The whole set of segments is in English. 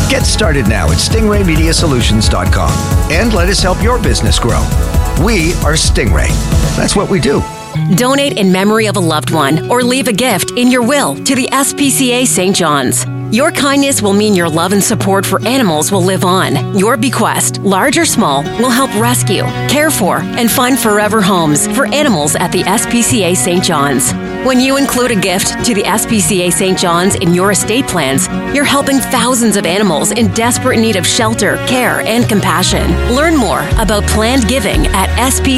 Get started now at stingraymediasolutions.com and let us help your business grow. We are Stingray. That's what we do. Donate in memory of a loved one or leave a gift in your will to the SPCA St. John's. Your kindness will mean your love and support for animals will live on. Your bequest, large or small, will help rescue, care for, and find forever homes for animals at the SPCA St. John's. When you include a gift to the SPCA St. John's in your estate plans, you're helping thousands of animals in desperate need of shelter, care, and compassion. Learn more about planned giving at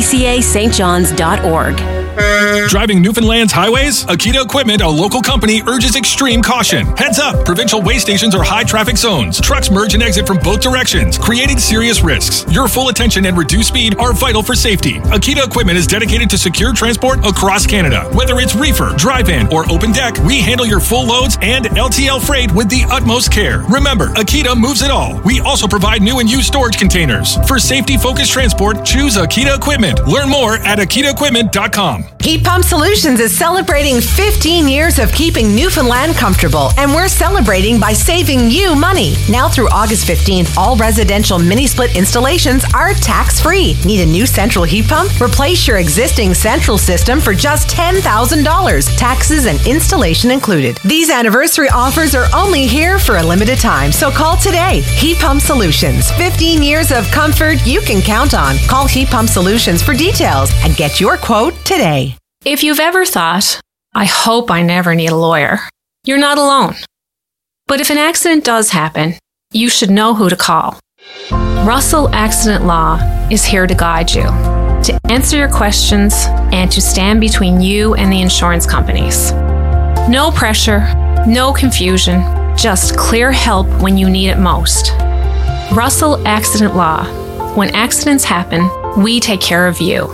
spcastjohns.org. Driving Newfoundland's highways? Akita Equipment, a local company, urges extreme caution. Heads up! Provincial way stations are high traffic zones. Trucks merge and exit from both directions, creating serious risks. Your full attention and reduced speed are vital for safety. Akita Equipment is dedicated to secure transport across Canada. Whether it's reefer, drive-in, or open deck, we handle your full loads and LTL freight with the utmost care. Remember, Akita moves it all. We also provide new and used storage containers. For safety-focused transport, choose Akita Equipment. Learn more at akitaequipment.com. Heat Pump Solutions is celebrating 15 years of keeping Newfoundland comfortable, and we're celebrating by saving you money. Now through August 15th, all residential mini-split installations are tax-free. Need a new central heat pump? Replace your existing central system for just $10,000, taxes and installation included. These anniversary offers are only here for a limited time, so call today. Heat Pump Solutions, 15 years of comfort you can count on. Call Heat Pump Solutions for details and get your quote today. If you've ever thought, I hope I never need a lawyer, you're not alone. But if an accident does happen, you should know who to call. Russell Accident Law is here to guide you, to answer your questions, and to stand between you and the insurance companies. No pressure, no confusion, just clear help when you need it most. Russell Accident Law. When accidents happen, we take care of you.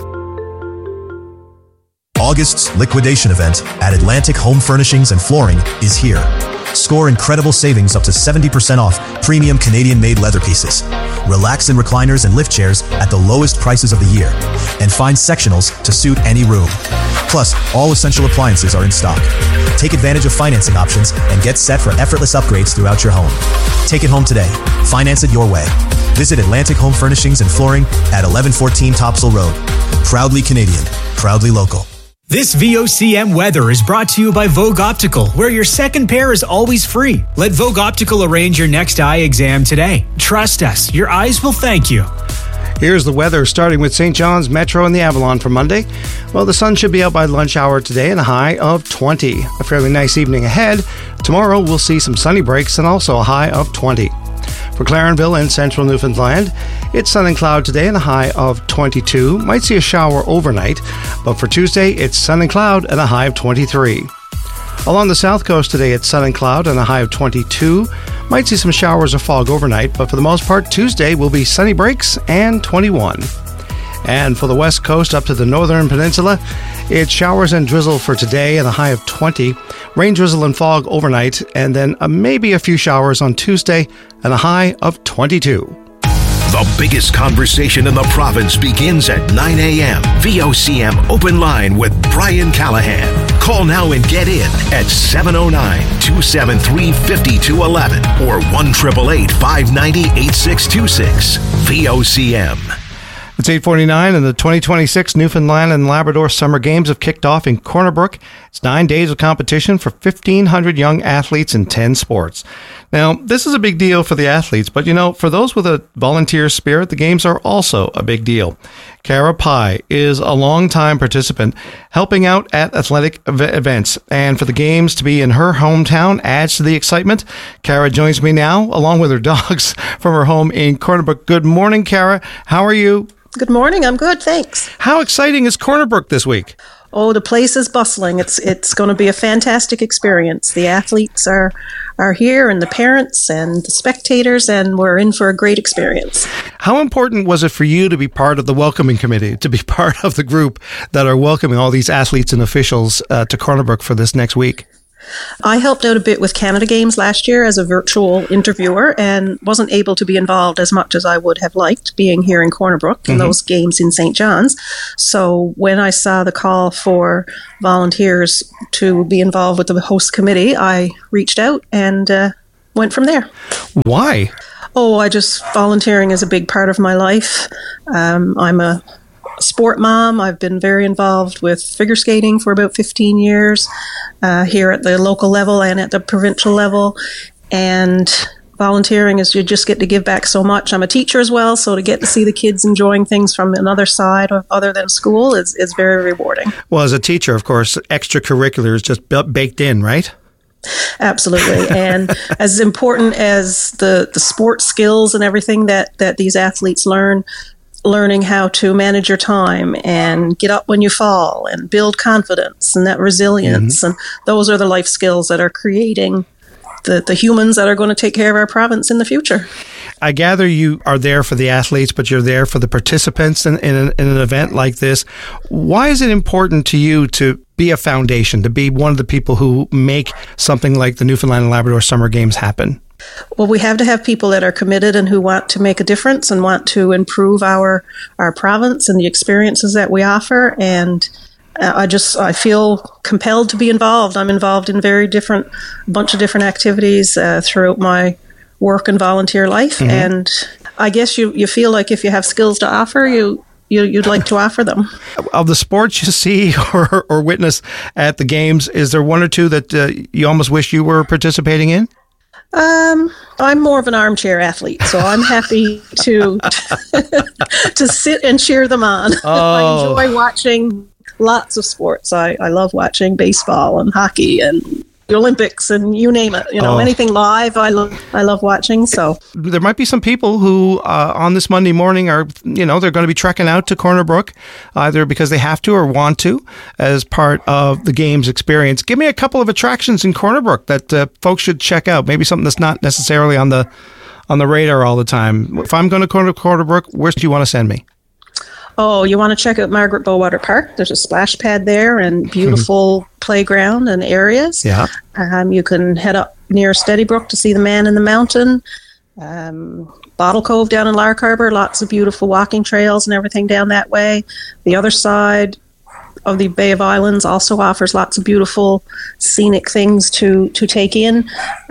August's liquidation event at Atlantic Home Furnishings and Flooring is here. Score incredible savings up to 70% off premium Canadian-made leather pieces. Relax in recliners and lift chairs at the lowest prices of the year. And find sectionals to suit any room. Plus, all essential appliances are in stock. Take advantage of financing options and get set for effortless upgrades throughout your home. Take it home today. Finance it your way. Visit Atlantic Home Furnishings and Flooring at 1114 Topsail Road. Proudly Canadian. Proudly local. This VOCM weather is brought to you by Vogue Optical, where your second pair is always free. Let Vogue Optical arrange your next eye exam today. Trust us, your eyes will thank you. Here's the weather, starting with St. John's, Metro, and the Avalon for Monday. Well, the sun should be out by lunch hour today and a high of 20. A fairly nice evening ahead. Tomorrow, we'll see some sunny breaks and also a high of 20. For Clarenville and central Newfoundland, it's sun and cloud today and a high of 22. Might see a shower overnight, but for Tuesday, it's sun and cloud and a high of 23. Along the south coast today, it's sun and cloud and a high of 22. Might see some showers or fog overnight, but for the most part, Tuesday will be sunny breaks and 21. And for the west coast up to the northern peninsula, it's showers and drizzle for today and a high of 20. Rain, drizzle, and fog overnight, and then maybe a few showers on Tuesday and a high of 22. The biggest conversation in the province begins at 9 a.m. VOCM Open Line with Brian Callahan. Call now and get in at 709-273-5211 or 1-888-590-8626. VOCM. It's 8:49 and the 2026 Newfoundland and Labrador Summer Games have kicked off in Corner Brook. It's 9 days of competition for 1,500 young athletes in 10 sports. Now, this is a big deal for the athletes, but for those with a volunteer spirit, the games are also a big deal. Cara Pye is a longtime participant helping out at athletic events, and for the games to be in her hometown adds to the excitement. Cara joins me now, along with her dogs, from her home in Corner Brook. Good morning, Cara. How are you? Good morning. I'm good, thanks. How exciting is Corner Brook this week? Oh, the place is bustling. It's going to be a fantastic experience. The athletes are here, and the parents and the spectators, and we're in for a great experience. How important was it for you to be part of the welcoming committee, to be part of the group that are welcoming all these athletes and officials to Corner Brook for this next week? I helped out a bit with Canada Games last year as a virtual interviewer and wasn't able to be involved as much as I would have liked being here in Corner Brook in those games in St. John's. So when I saw the call for volunteers to be involved with the host committee, I reached out and went from there. Why? Volunteering is a big part of my life. I'm a sport mom. I've been very involved with figure skating for about 15 years here at the local level and at the provincial level. And volunteering is you just get to give back so much. I'm a teacher as well, so to get to see the kids enjoying things from another side other than school is very rewarding. Well, as a teacher, of course, extracurricular is just baked in, right? Absolutely. And as important as the sports skills and everything that these athletes learning how to manage your time and get up when you fall and build confidence and that resilience. And those are the life skills that are creating the humans that are going to take care of our province in the future. I gather you are there for the athletes, but you're there for the participants in an event like this. Why is it important to you to be a foundation, to be one of the people who make something like the Newfoundland and Labrador Summer Games happen? Well, we have to have people that are committed and who want to make a difference and want to improve our province and the experiences that we offer. And I feel compelled to be involved. I'm involved in bunch of different activities throughout my work and volunteer life. And I guess you feel like if you have skills to offer, you'd like to offer them. Of the sports you see or witness at the games, is there one or two that you almost wish you were participating in? I'm more of an armchair athlete, so I'm happy to to sit and cheer them on. I enjoy watching lots of sports. I love watching baseball and hockey and the Olympics and you name it. Anything live, I love watching. So there might be some people who on this Monday morning are, they're going to be trekking out to Corner Brook, either because they have to or want to, as part of the games experience. Give me a couple of attractions in Corner Brook that folks should check out. Maybe something that's not necessarily on the radar all the time. If I'm going to Corner Brook, where do you want to send me? Oh, you want to check out Margaret Bowater Park? There's a splash pad there and beautiful playground and areas. Yeah. You can head up near Steadybrook to see the Man in the Mountain. Bottle Cove down in Lark Harbour, lots of beautiful walking trails and everything down that way. The other side of the Bay of Islands also offers lots of beautiful scenic things to take in.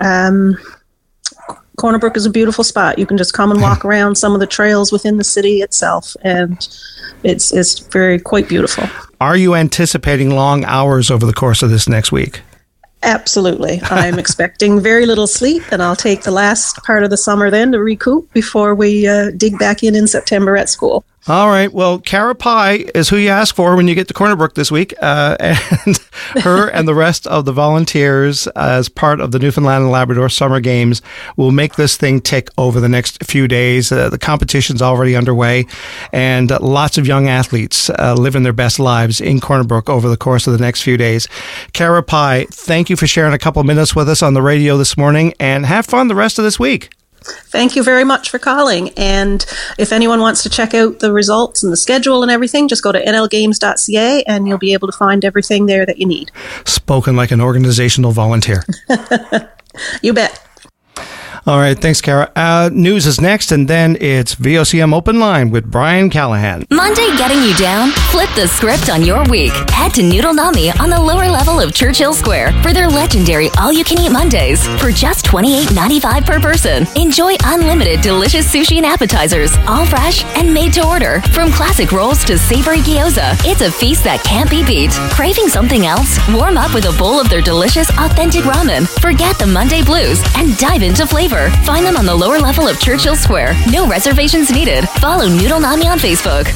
Corner Brook is a beautiful spot. You can just come and walk around some of the trails within the city itself, and it's quite beautiful. Are you anticipating long hours over the course of this next week? Absolutely. I'm expecting very little sleep, and I'll take the last part of the summer then to recoup before we dig back in September at school. All right. Well, Cara Pye is who you ask for when you get to Corner Brook this week. And her and the rest of the volunteers as part of the Newfoundland and Labrador Summer Games will make this thing tick over the next few days. The competition's already underway, and lots of young athletes living their best lives in Corner Brook over the course of the next few days. Cara Pye, thank you for sharing a couple minutes with us on the radio this morning, and have fun the rest of this week. Thank you very much for calling. And if anyone wants to check out the results and the schedule and everything, just go to nlgames.ca and you'll be able to find everything there that you need. Spoken like an organizational volunteer. You bet. All right. Thanks, Cara. News is next, and then it's VOCM Open Line with Brian Callahan. Monday getting you down? Flip the script on your week. Head to Noodle Nami on the lower level of Churchill Square for their legendary all-you-can-eat Mondays for just $28.95 per person. Enjoy unlimited delicious sushi and appetizers, all fresh and made to order. From classic rolls to savory gyoza, it's a feast that can't be beat. Craving something else? Warm up with a bowl of their delicious, authentic ramen. Forget the Monday blues and dive into flavor. Find them on the lower level of Churchill Square. No reservations needed. Follow Noodle Nami on Facebook.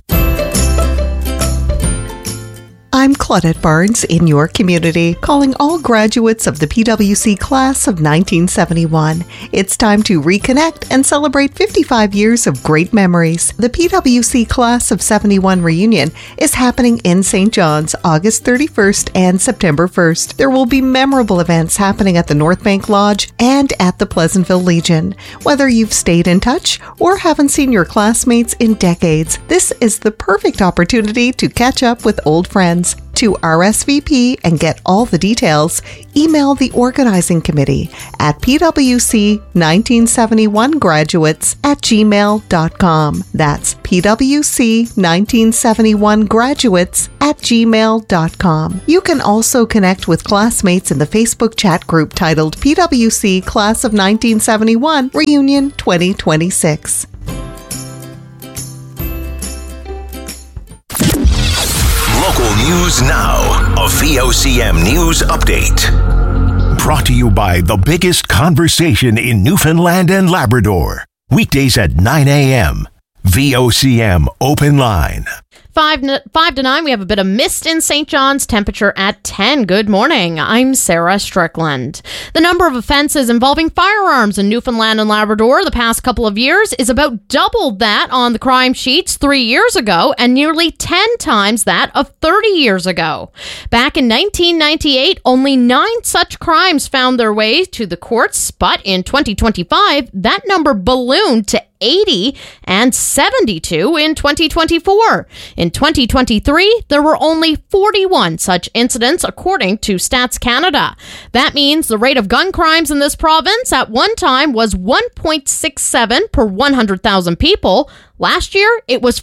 I'm Claudette Barnes in your community, calling all graduates of the PWC class of 1971. It's time to reconnect and celebrate 55 years of great memories. The PWC class of 71 reunion is happening in St. John's August 31st and September 1st. There will be memorable events happening at the North Bank Lodge and at the Pleasantville Legion. Whether you've stayed in touch or haven't seen your classmates in decades, this is the perfect opportunity to catch up with old friends. graduates. To RSVP and get all the details, email the organizing committee at pwc1971graduates@gmail.com. That's pwc1971graduates@gmail.com. You can also connect with classmates in the Facebook chat group titled PWC Class of 1971 Reunion 2026. Local news now. A VOCM news update. Brought to you by the biggest conversation in Newfoundland and Labrador. Weekdays at 9 a.m. VOCM Open Line. 5 to 9, we have a bit of mist in St. John's, temperature at 10. Good morning. I'm Sarah Strickland. The number of offenses involving firearms in Newfoundland and Labrador the past couple of years is about double that on the crime sheets 3 years ago and nearly 10 times that of 30 years ago. Back in 1998, only 9 such crimes found their way to the courts, but in 2025, that number ballooned to 80 and 72 in 2024. In 2023, there were only 41 such incidents, according to Stats Canada. That means the rate of gun crimes in this province at one time was 1.67 per 100,000 people. Last year, it was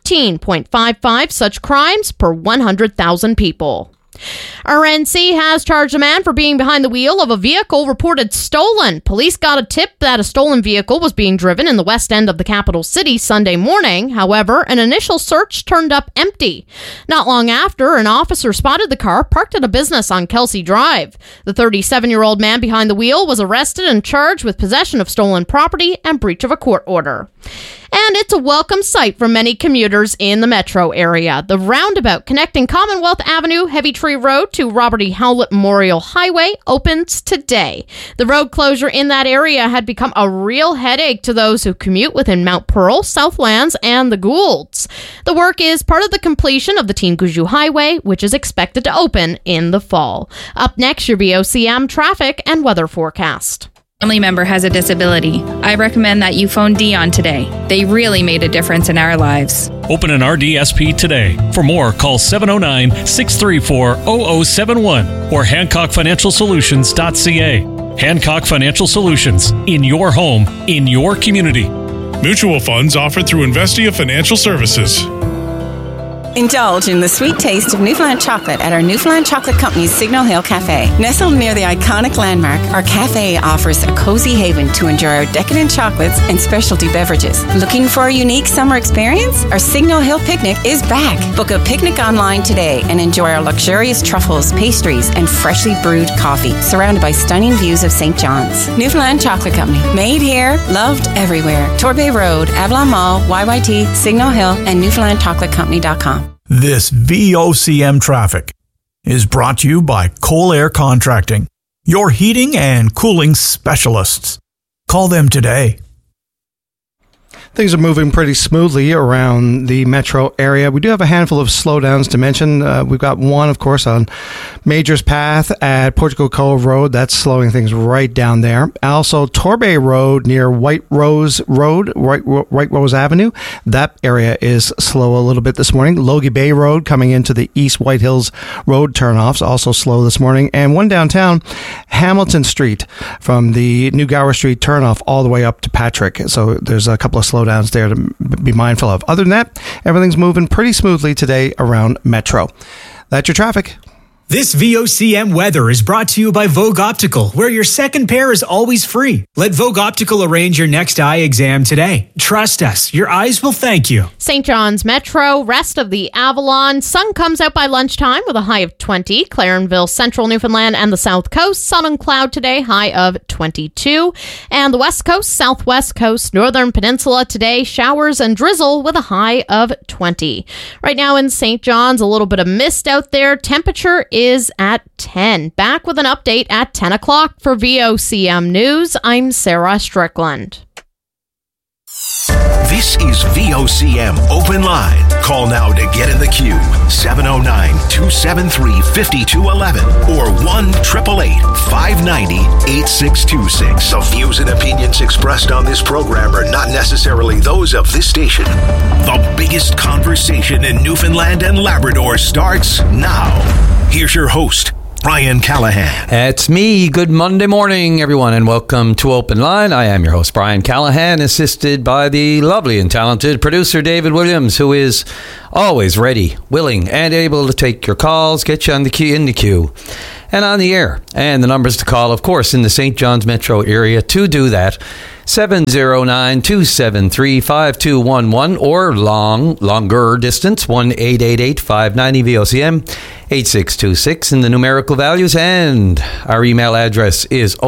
14.55 such crimes per 100,000 people. RNC has charged a man for being behind the wheel of a vehicle reported stolen. Police got a tip that a stolen vehicle was being driven in the west end of the capital city Sunday morning. However, an initial search turned up empty. Not long after, an officer spotted the car parked at a business on Kelsey Drive. The 37-year-old man behind the wheel was arrested and charged with possession of stolen property and breach of a court order. And it's a welcome sight for many commuters in the metro area. The roundabout connecting Commonwealth Avenue, Heavy Tree Road to Robert E. Howlett Memorial Highway opens today. The road closure in that area had become a real headache to those who commute within Mount Pearl, Southlands, and the Goulds. The work is part of the completion of the Team-Gouju Highway, which is expected to open in the fall. Up next, your VOCM traffic and weather forecast. Family member has a disability. I recommend that you phone Dion today. They really made a difference in our lives. Open an RDSP today. For more, call 709-634-0071 or HancockFinancialSolutions.ca. Hancock Financial Solutions. In your home, in your community. Mutual funds offered through Investia Financial Services. Indulge in the sweet taste of Newfoundland chocolate at our Newfoundland Chocolate Company's Signal Hill Cafe. Nestled near the iconic landmark, our cafe offers a cozy haven to enjoy our decadent chocolates and specialty beverages. Looking for a unique summer experience? Our Signal Hill Picnic is back. Book a picnic online today and enjoy our luxurious truffles, pastries, and freshly brewed coffee, surrounded by stunning views of St. John's. Newfoundland Chocolate Company. Made here, loved everywhere. Torbay Road, Avalon Mall, YYT, Signal Hill, and NewfoundlandChocolateCompany.com. This VOCM traffic is brought to you by Coal Air Contracting, your heating and cooling specialists. Call them today. Things are moving pretty smoothly around the metro area. We do have a handful of slowdowns to mention. We've got one, of course, on Major's Path at Portugal Cove Road. That's slowing things right down there. Also, Torbay Road near White Rose Avenue. That area is slow a little bit this morning. Logie Bay Road coming into the East White Hills Road turnoffs, also slow this morning. And one downtown, Hamilton Street from the New Gower Street turnoff all the way up to Patrick. So there's a couple of slowdowns there to be mindful of. Other than that, everything's moving pretty smoothly today around Metro. That's your traffic. This VOCM weather is brought to you by Vogue Optical, where your second pair is always free. Let Vogue Optical arrange your next eye exam today. Trust us, your eyes will thank you. St. John's Metro, rest of the Avalon. Sun comes out by lunchtime with a high of 20. Clarenville, Central Newfoundland, and the South Coast, sun and cloud today, high of 22. And the West Coast, Southwest Coast, Northern Peninsula today, showers and drizzle with a high of 20. Right now in St. John's, a little bit of mist out there. Temperature is at 10. Back with an update at 10 o'clock for VOCM News. I'm Sarah Strickland. This is VOCM Open Line. Call now to get in the queue. 709-273-5211 or 1-888-590-8626. The views and opinions expressed on this program are not necessarily those of this station. The biggest conversation in Newfoundland and Labrador starts now. Here's your host, Brian Callahan. It's me. Good Monday morning, everyone, and welcome to Open Line. I am your host, Brian Callahan, assisted by the lovely and talented producer, David Williams, who is always ready, willing, and able to take your calls, get you on the queue, and on the air. And the numbers to call, of course, in the St. John's metro area to do that, 709-273-5211 or longer distance, 1-888-590-VOCM, 8626 in the numerical values. And our email address is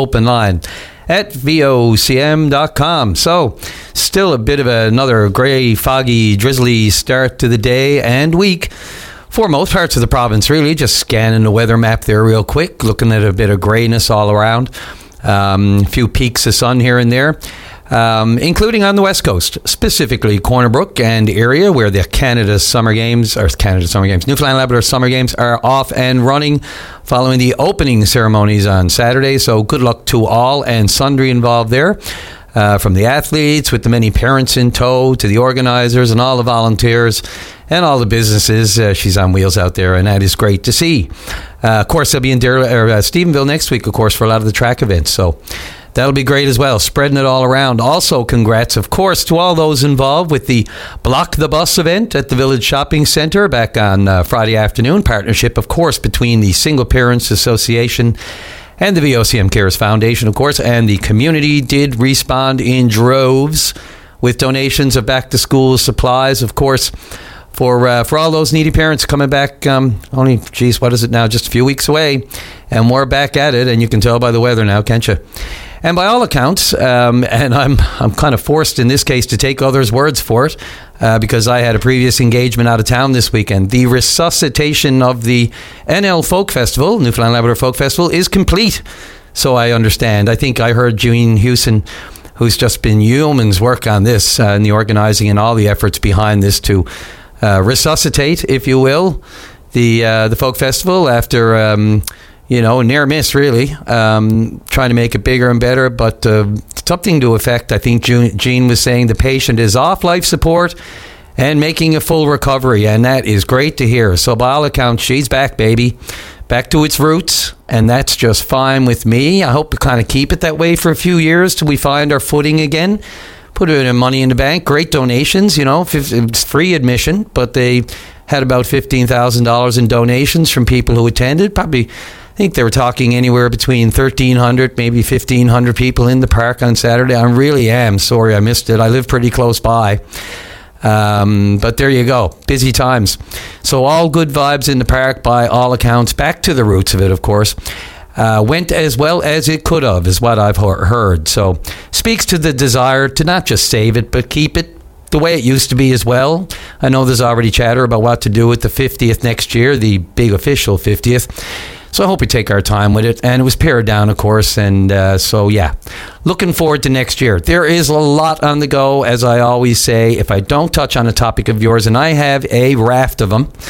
openline@vocm.com. So, still a bit of another grey, foggy, drizzly start to the day and week for most parts of the province, really. Just scanning the weather map there real quick, looking at a bit of greyness all around. A few peaks of sun here and there, including on the west coast, specifically Corner Brook and area where the Newfoundland Labrador Summer Games are off and running following the opening ceremonies on Saturday. So good luck to all and sundry involved there. From the athletes with the many parents in tow to the organizers and all the volunteers and all the businesses. She's on wheels out there, and that is great to see. Of course, they'll be in Stephenville next week, of course, for a lot of the track events. So that'll be great as well, spreading it all around. Also, congrats, of course, to all those involved with the Block the Bus event at the Village Shopping Centre back on Friday afternoon. Partnership, of course, between the Single Parents Association and the VOCM Cares Foundation, of course, and the community did respond in droves with donations of back-to-school supplies, of course, for all those needy parents coming back. What is it now? Just a few weeks away, and we're back at it. And you can tell by the weather now, can't you? And by all accounts, and I'm kind of forced in this case to take others' words for it, because I had a previous engagement out of town this weekend. The resuscitation of the NL Folk Festival, Newfoundland Labrador Folk Festival, is complete. So I understand. I think I heard Jean Hewson, who's just been yeoman's work on this, and the organising and all the efforts behind this to resuscitate, if you will, the folk festival after near miss, really, trying to make it bigger and better, but something to effect. I think Jean was saying the patient is off life support and making a full recovery, and that is great to hear. So by all accounts, she's back, baby, back to its roots, and that's just fine with me. I hope we kind of keep it that way for a few years till we find our footing again. Put it in money in the bank, great donations, it's free admission, but they had about $15,000 in donations from people who attended. Probably, I think they were talking anywhere between 1,300, maybe 1,500 people in the park on Saturday. I really am sorry I missed it. I live pretty close by. But there you go. Busy times. So all good vibes in the park by all accounts. Back to the roots of it, of course. Went as well as it could have, is what I've heard. So speaks to the desire to not just save it, but keep it the way it used to be as well. I know there's already chatter about what to do with the 50th next year, the big official 50th. So I hope we take our time with it. And it was pared down, of course. And looking forward to next year. There is a lot on the go, as I always say, if I don't touch on a topic of yours, and I have a raft of them.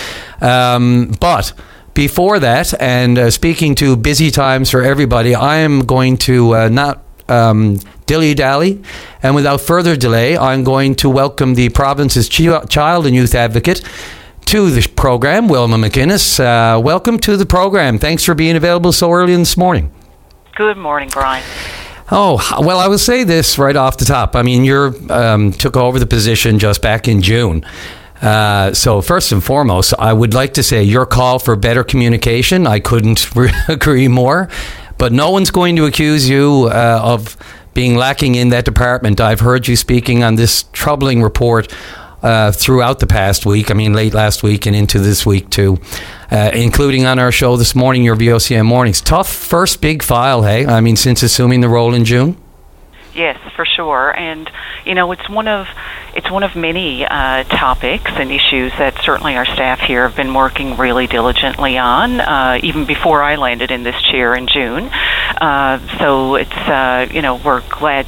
But before that, and speaking to busy times for everybody, I am going to not dilly-dally, and without further delay, I'm going to welcome the province's child and youth advocate to the program, Wilma McInnes. Welcome to the program. Thanks for being available so early this morning. Good morning, Brian. Oh, well, I will say this right off the top. I mean, you took over the position just back in June. So first and foremost, I would like to say your call for better communication. I couldn't agree more, but no one's going to accuse you of being lacking in that department. I've heard you speaking on this troubling report throughout the past week. I mean, late last week and into this week too, including on our show this morning, your VOCM Mornings. Tough first big file, hey? I mean, since assuming the role in June. Yes, for sure. And, it's one of many topics and issues that certainly our staff here have been working really diligently on, even before I landed in this chair in June. So it's, we're glad to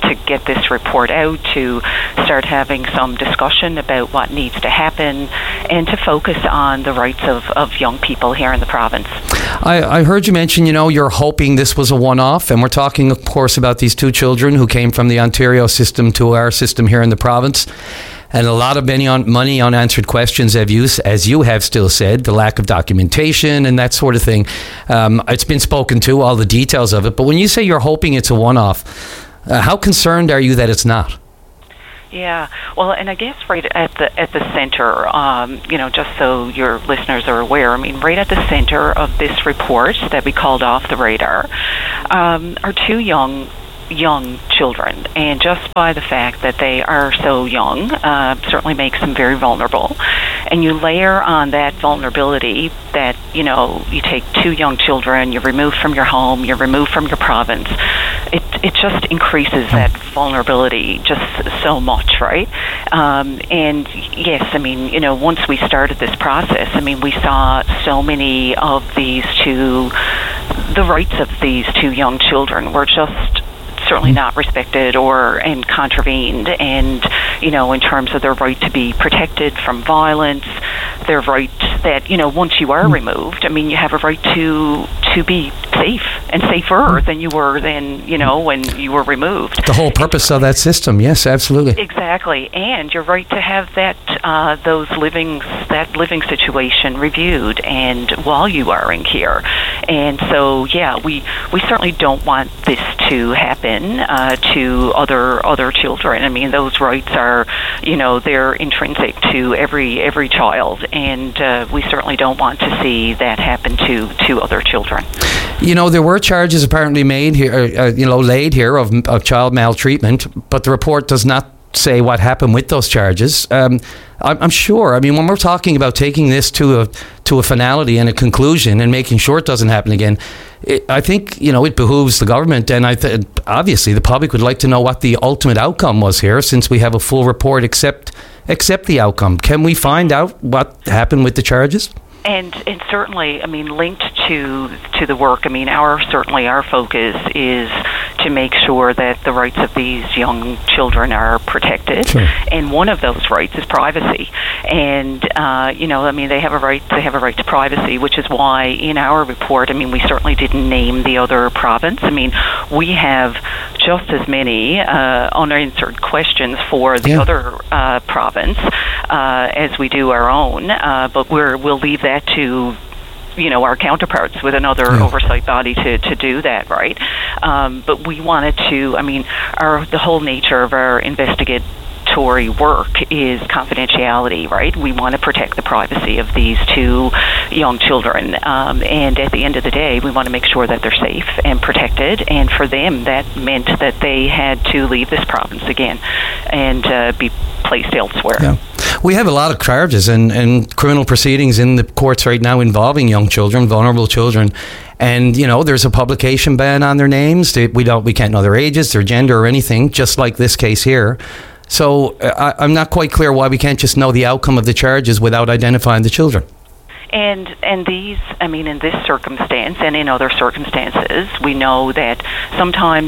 to get this report out, to start having some discussion about what needs to happen, and to focus on the rights of young people here in the province. I heard you mention, you're hoping this was a one-off, and we're talking, of course, about these two children who came from the Ontario system to our system here in the province. And a lot of money unanswered questions, as you have still said, the lack of documentation and that sort of thing. It's been spoken to, all the details of it. But when you say you're hoping it's a one-off, how concerned are you that it's not? Yeah, well, and I guess right at the center, just so your listeners are aware, right at the center of this report that we called off the radar are two young children, and just by the fact that they are so young certainly makes them very vulnerable. And you layer on that vulnerability that, you take two young children, you're removed from your home, you're removed from your province. It just increases that vulnerability just so much, right? And yes, once we started this process, we saw so many of the rights of these two young children were just certainly not respected and contravened, and in terms of their right to be protected from violence, their right that once you are removed, you have a right to be safe and safer than you were when you were removed. The whole purpose of that system, yes, absolutely. Exactly, and your right to have that living situation reviewed, and while you are in care. And so, yeah, we certainly don't want this to happen to other children. Those rights are, they're intrinsic to every child, and we certainly don't want to see that happen to other children. There were charges apparently made here, laid here of child maltreatment, but the report does not say what happened with those charges. I'm sure. When we're talking about taking this to a finality and a conclusion and making sure it doesn't happen again, I think it behooves the government, and obviously the public would like to know what the ultimate outcome was here, since we have a full report except the outcome. Can we find out what happened with the charges? And certainly, linked to the work, our focus is to make sure that the rights of these young children are protected. Sure. And one of those rights is privacy. And they have a right to privacy, which is why in our report, we certainly didn't name the other province. We have just as many unanswered questions for the other province as we do our own, but we'll leave that to our counterparts with another oversight body to do that, right? But we wanted to, the whole nature of our investigatory work is confidentiality, right? We want to protect the privacy of these two young children, and at the end of the day, we want to make sure that they're safe and protected, and for them, that meant that they had to leave this province again and be placed elsewhere. Yeah. We have a lot of charges and criminal proceedings in the courts right now involving young children, vulnerable children, and there's a publication ban on their names. We can't know their ages, their gender, or anything, just like this case here. So I'm not quite clear why we can't just know the outcome of the charges without identifying the children. And these, in this circumstance and in other circumstances, we know that sometimes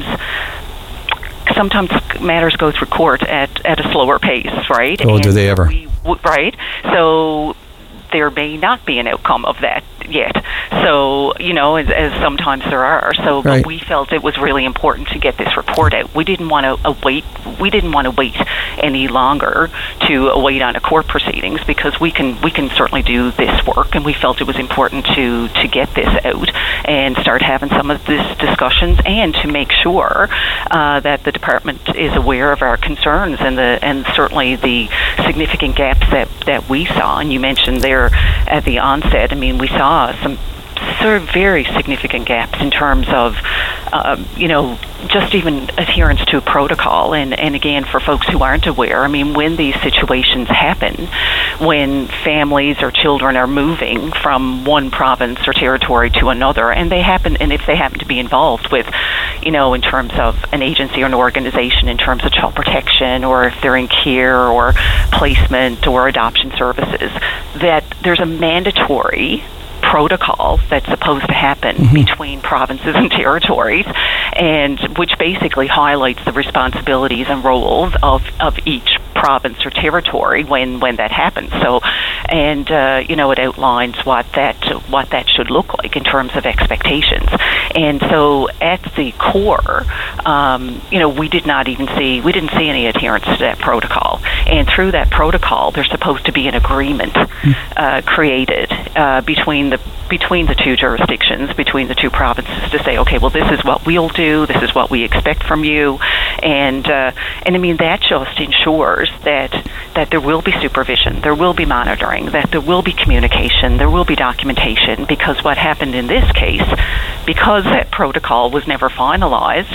matters go through court at a slower pace, right? Oh, do they ever? Right. So there may not be an outcome of that yet. So, as sometimes there are. So, right. But we felt it was really important to get this report out. We didn't want to wait. We didn't want to wait any longer to wait on a court proceedings, because we can certainly do this work, and we felt it was important to get this out and start having some of these discussions, and to make sure that the department is aware of our concerns and certainly the significant gaps that we saw. And you mentioned there at the onset, we saw some sort of very significant gaps in terms of, just even adherence to a protocol. And again, for folks who aren't aware, when these situations happen, when families or children are moving from one province or territory to another, and if they happen to be involved with, in terms of an agency or an organization in terms of child protection, or if they're in care or placement or adoption services, that there's a mandatory protocol that's supposed to happen between provinces and territories, and which basically highlights the responsibilities and roles of each province or territory when that happens. So, and it outlines what that should look like in terms of expectations. And so, at the core, we didn't see any adherence to that protocol. And through that protocol, there's supposed to be an agreement created between the two jurisdictions, between the two provinces, to say, okay, well, this is what we'll do, this is what we expect from you, and I mean that just ensures that there will be supervision, there will be monitoring, that there will be communication, there will be documentation, because what happened in this case, because that protocol was never finalized,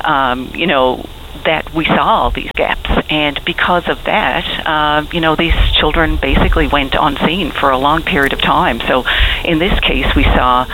that we saw these gaps, and because of that, these children basically went unseen for a long period of time. So, in this case, we saw,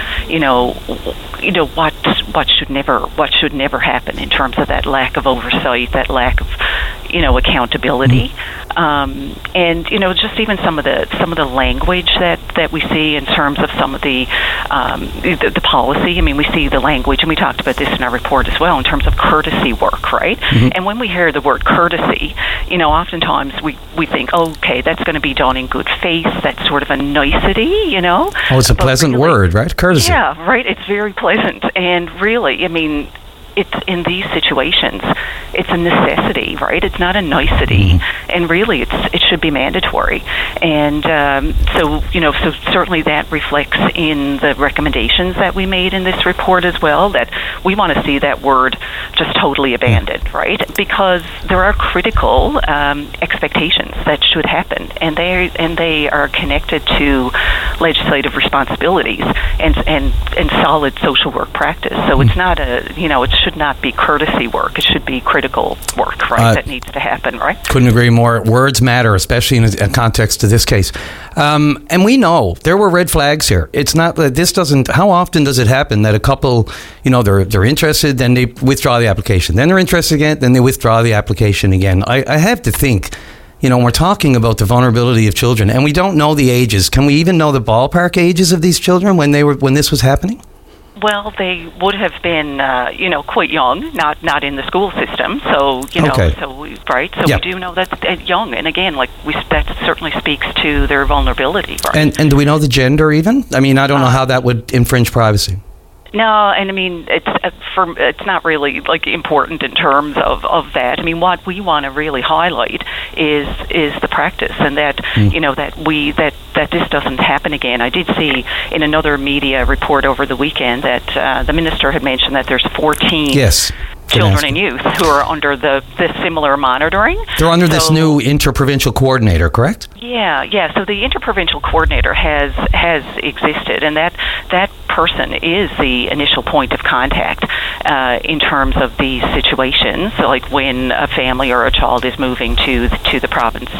what should never happen in terms of that lack of oversight, that lack of, accountability, and just even some of the language that we see in terms of some of the policy. I mean, we see the language, and we talked about this in our report as well, in terms of courtesy work, right? Mm-hmm. And when we hear the word courtesy, oftentimes we think, okay, that's going to be done in good faith. That's sort of a nicety, Oh, it's a pleasant word, right? Courtesy. Yeah, right. It's very pleasant, and really, I mean, it's in these situations, it's a necessity, right? It's not a nicety, and really, it should be mandatory. And so certainly that reflects in the recommendations that we made in this report as well. That we want to see that word just totally abandoned, right? Because there are critical expectations that should happen, and they are connected to legislative responsibilities and solid social work practice. So it's not it should not be courtesy work. It should be critical work, right? That needs to happen, right? Couldn't agree more. Words matter, especially in a context of this case. And we know there were red flags here. It's not that this doesn't. How often does it happen that a couple, they're interested, then they withdraw the application, then they're interested again, then they withdraw the application again? I have to think. When we're talking about the vulnerability of children, and we don't know the ages. Can we even know the ballpark ages of these children when this was happening? Well, they would have been, quite young, not in the school system. So, okay. We do know that's young, and again, that certainly speaks to their vulnerability. Right? And do we know the gender even? I mean, I don't know how that would infringe privacy. No, and I mean it's not really important in terms of that. I mean, what we want to really highlight is the practice, and that that this doesn't happen again. I did see in another media report over the weekend that the minister had mentioned that there's 14 children and youth who are under the similar monitoring. They're under this new interprovincial coordinator, correct? Yeah. So the interprovincial coordinator has existed, and that person is the initial point of contact in terms of these situations, like when a family or a child is moving to the province,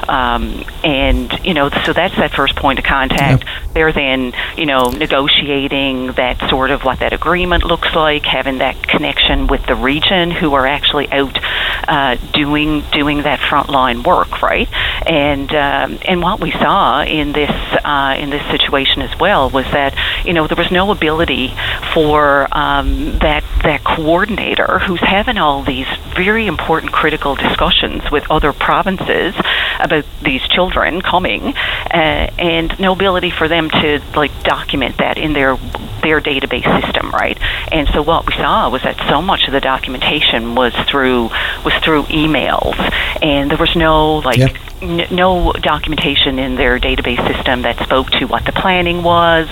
and so that's that first point of contact. Yep. They're then negotiating that sort of what that agreement looks like, having that connection with the region who are actually out doing that frontline work, right? And what we saw in this situation as well was that there was no ability for that coordinator who's having all these very important critical discussions with other provinces about these children coming, and no ability for them to document that in their database system, right? And so what we saw was that so much of the documentation was through emails, and there was no no documentation in their database system that spoke to what the planning was,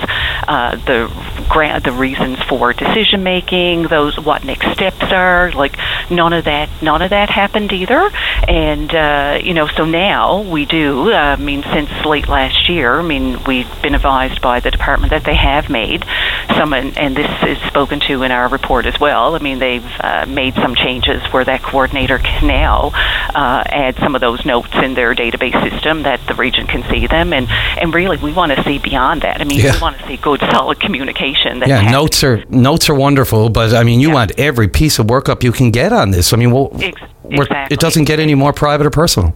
the reasons for decision making, what next steps are. None of that happened either. And so now we do. I mean, since late last year, I mean, we've been advised by the department that they have made some, and this is spoken to in our report as well. I mean, they've made some changes where that coordinator can now add some of those notes in their database system that the region can see them, and really we want to see beyond that. I mean, we want to see good, solid communication. Notes are wonderful, but I mean, you want every piece of workup you can get on this. I mean, exactly. It doesn't get any more private or personal.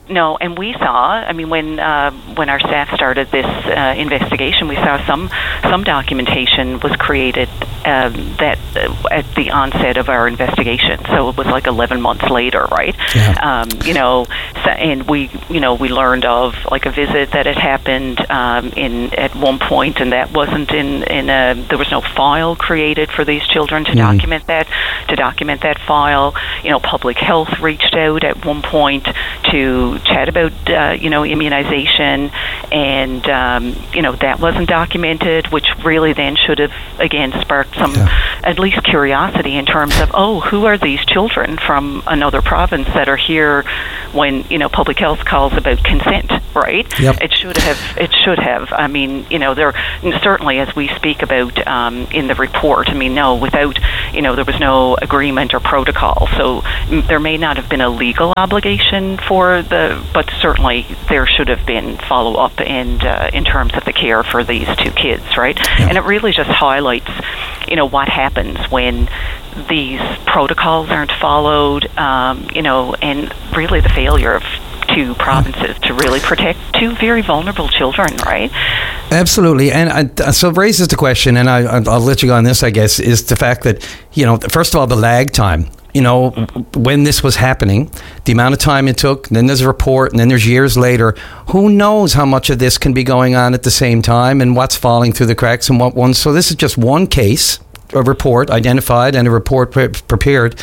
No, and we saw. I mean, when our staff started this investigation, we saw some documentation was created that at the onset of our investigation. So it was like 11 months later, right? Yeah. And we learned of like a visit that had happened at one point, and that wasn't there was no file created for these children to document that. To document that file, Public Health reached out at one point to chat about immunization, and that wasn't documented, which really then should have again sparked some at least curiosity in terms of who are these children from another province that are here when Public Health calls about consent, right? Yep. It should have. I mean, there certainly, as we speak about in the report. I mean, no, without there was no agreement or protocol, so there may not have been a legal obligation but certainly there should have been follow-up and in terms of the care for these two kids, right? Yeah. And it really just highlights, what happens when these protocols aren't followed, and really the failure of two provinces to really protect two very vulnerable children, right? Absolutely. And so it raises the question, and I'll let you go on this, I guess, is the fact that, first of all, the lag time. When this was happening, the amount of time it took, then there's a report, and then there's years later. Who knows how much of this can be going on at the same time and what's falling through the cracks and what ones. So this is just one case, a report identified and a report prepared.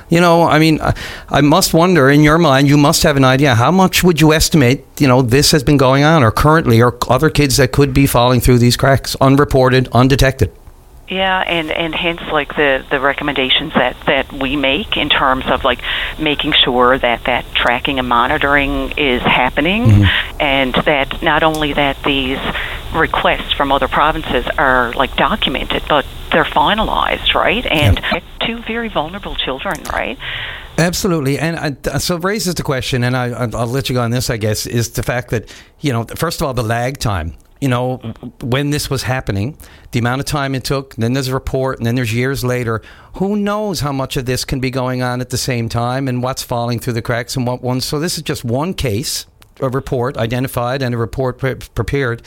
I must wonder, in your mind, you must have an idea, how much would you estimate, this has been going on or currently, or other kids that could be falling through these cracks, unreported, undetected? Yeah, and hence like the recommendations that we make in terms of like making sure that tracking and monitoring is happening, and that not only that these requests from other provinces are like documented, but they're finalized, right? And two very vulnerable children, right? Absolutely. And so it raises the question, and I'll let you go on this, I guess, is the fact that, first of all, the lag time. When this was happening, the amount of time it took, then there's a report, and then there's years later. Who knows how much of this can be going on at the same time and what's falling through the cracks and what ones. So this is just one case, a report identified and a report prepared.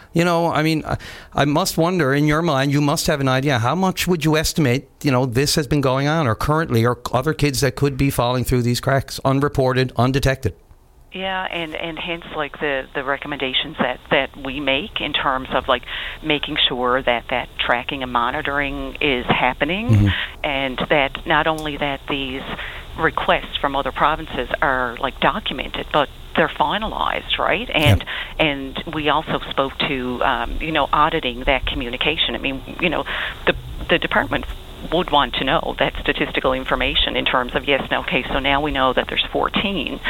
I must wonder, in your mind, you must have an idea, how much would you estimate, this has been going on or currently, or other kids that could be falling through these cracks, unreported, undetected? Yeah, and hence like the recommendations that we make in terms of like making sure that tracking and monitoring is happening, and that not only that these requests from other provinces are like documented, but they're finalized, right? And we also spoke to auditing that communication. I mean, the department would want to know that statistical information in terms of yes, no, okay, so now we know that there's 14,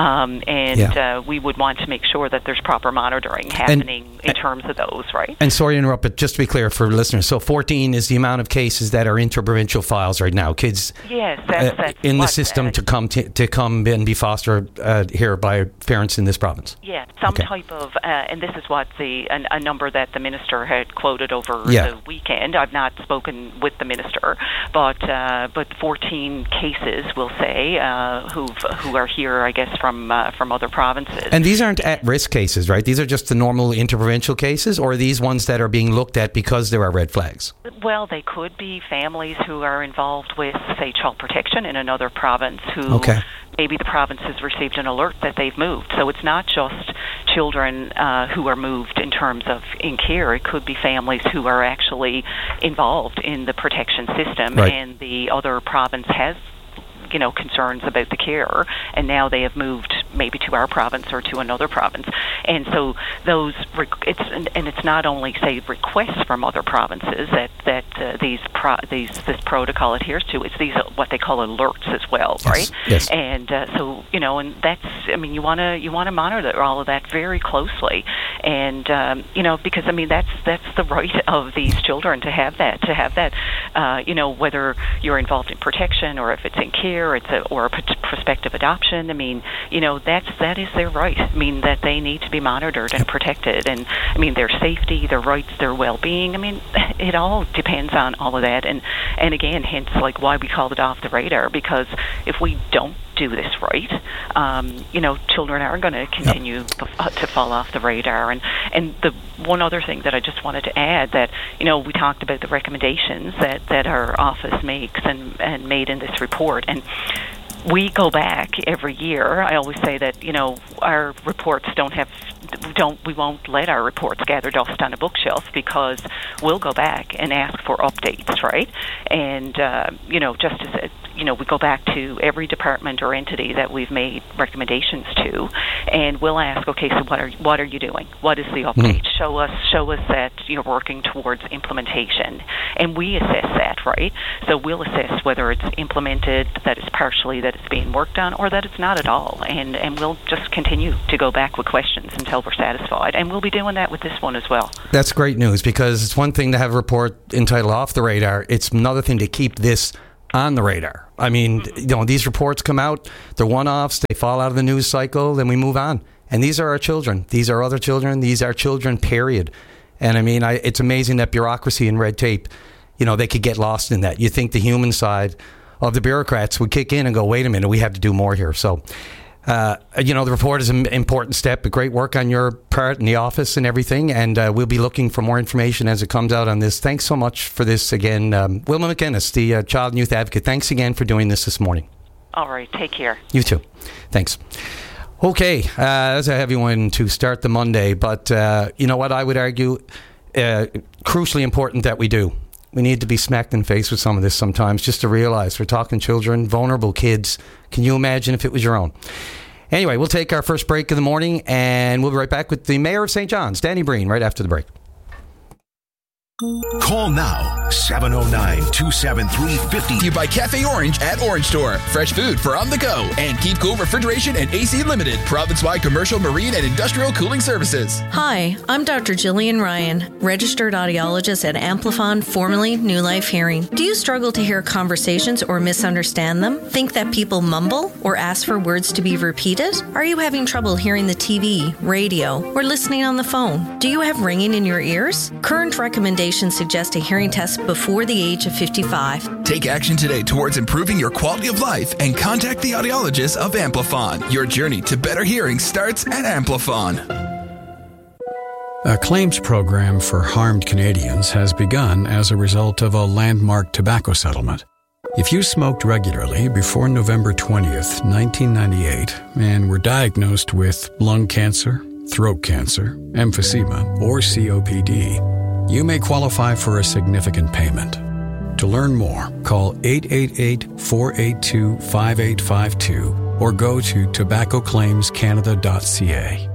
we would want to make sure that there's proper monitoring happening in terms of those, right? And sorry to interrupt, but just to be clear for listeners, so 14 is the amount of cases that are interprovincial files right now, kids that's in the system to come and be fostered here by parents in this province. Yeah, some type of, and this is what a number that the minister had quoted over the weekend. I've not spoken with the minister, but 14 cases, we'll say, who are here, I guess, from other provinces. And these aren't at-risk cases, right? These are just the normal interprovincial cases, or are these ones that are being looked at because there are red flags? Well, they could be families who are involved with, say, child protection in another province who maybe the province has received an alert that they've moved. So it's not just children who are moved in terms of in care. It could be families who are actually involved in the protection system, and the other province has concerns about the care, and now they have moved maybe to our province or to another province. And so those it's not only say requests from other provinces that this protocol adheres to. It's these what they call alerts as well, right? Yes. And so and that's you want to monitor all of that very closely, and because that's the right of these children to have that whether you're involved in protection or if it's in care. Or a prospective adoption. That is their right. That they need to be monitored and protected, and their safety, their rights, their well-being. It all depends on all of that, and again, hence like why we called it off the radar, because if we don't do this right, children are going to continue to fall off the radar. And the one other thing that I just wanted to add, that, we talked about the recommendations that our office makes and made in this report. And we go back every year. I always say that, our reports we won't let our reports gather dust on a bookshelf, because we'll go back and ask for updates, right? And, just as we go back to every department or entity that we've made recommendations to, and we'll ask, okay, so what are you doing? What is the update? Show us that you're working towards implementation, and we assess that, right? So we'll assess whether it's implemented, that it's partially, that it's being worked on, or that it's not at all, and we'll just continue to go back with questions until we're satisfied, and we'll be doing that with this one as well. That's great news, because it's one thing to have a report entitled Off the Radar. It's another thing to keep this on the radar. I mean, these reports come out, they're one-offs, they fall out of the news cycle, then we move on. And these are our children. These are other children. These are children, period. And I mean, it's amazing that bureaucracy and red tape, they could get lost in that. You think the human side of the bureaucrats would kick in and go, wait a minute, we have to do more here. So, the report is an important step. Great work on your part in the office and everything. And we'll be looking for more information as it comes out on this. Thanks so much for this again. Wilma McInnes, the Child and Youth Advocate, thanks again for doing this morning. All right. Take care. You too. Thanks. Okay. That's a heavy one to start the Monday. But you know what? I would argue crucially important that we do. We need to be smacked in the face with some of this sometimes, just to realize we're talking children, vulnerable kids. Can you imagine if it was your own? Anyway, we'll take our first break of the morning, and we'll be right back with the Mayor of St. John's, Danny Breen, right after the break. Call now, 709-273-50. You buy Cafe Orange at Orange Store. Fresh food for on the go. And Keep Cool Refrigeration and AC Limited. Province-wide commercial, marine, and industrial cooling services. Hi, I'm Dr. Jillian Ryan, registered audiologist at Amplifon, formerly New Life Hearing. Do you struggle to hear conversations or misunderstand them? Think that people mumble or ask for words to be repeated? Are you having trouble hearing the TV, radio, or listening on the phone? Do you have ringing in your ears? Current recommendations suggest a hearing test before the age of 55. Take action today towards improving your quality of life and contact the audiologist of Amplifon. Your journey to better hearing starts at Amplifon. A claims program for harmed Canadians has begun as a result of a landmark tobacco settlement. If you smoked regularly before November 20th, 1998, and were diagnosed with lung cancer, throat cancer, emphysema, or COPD, you may qualify for a significant payment. To learn more, call 888-482-5852 or go to tobaccoclaimscanada.ca.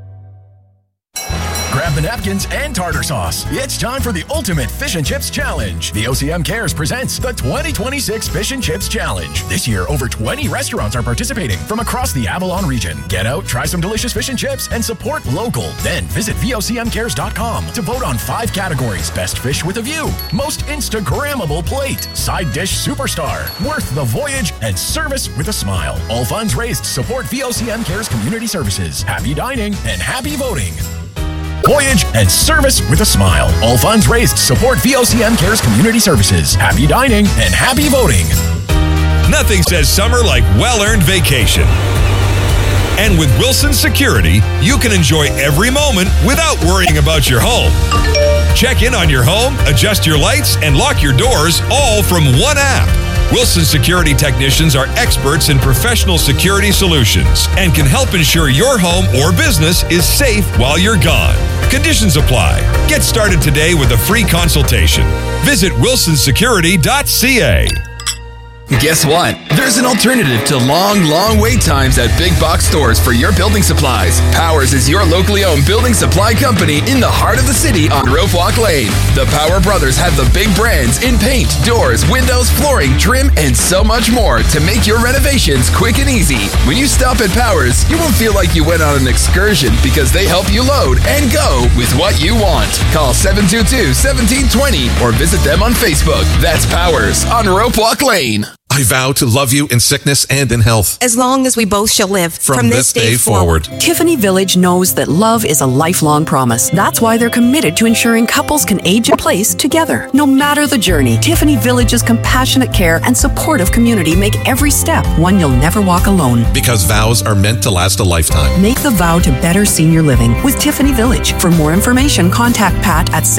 Grab the napkins and tartar sauce. It's time for the ultimate fish and chips challenge. The OCM Cares presents the 2026 Fish and Chips Challenge. This year, over 20 restaurants are participating from across the Avalon region. Get out, try some delicious fish and chips, and support local. Then visit VOCMcares.com to vote on 5 categories. Best fish with a view, most Instagrammable plate, side dish superstar, worth the voyage, and service with a smile. All funds raised support VOCM Cares Community Services. Happy dining and happy voting. Voyage and service with a smile. All funds raised support VOCM Cares Community Services. Happy dining and happy voting. Nothing says summer like well-earned vacation. And with Wilson Security, you can enjoy every moment without worrying about your home. Check in on your home, adjust your lights, and lock your doors all from one app. Wilson Security technicians are experts in professional security solutions and can help ensure your home or business is safe while you're gone. Conditions apply. Get started today with a free consultation. Visit wilsonsecurity.ca. Guess what? There's an alternative to long wait times at big box stores for your building supplies. Powers is your locally owned building supply company in the heart of the city on Rope Walk Lane. The Power Brothers have the big brands in paint, doors, windows, flooring, trim, and so much more to make your renovations quick and easy. When you stop at Powers, you won't feel like you went on an excursion because they help you load and go with what you want. Call 722-1720 or visit them on Facebook. That's Powers on Rope Walk Lane. I vow to love you in sickness and in health. As long as we both shall live. From this day forward. Tiffany Village knows that love is a lifelong promise. That's why they're committed to ensuring couples can age in place together. No matter the journey, Tiffany Village's compassionate care and supportive community make every step one you'll never walk alone. Because vows are meant to last a lifetime. Make the vow to better senior living with Tiffany Village. For more information, contact Pat at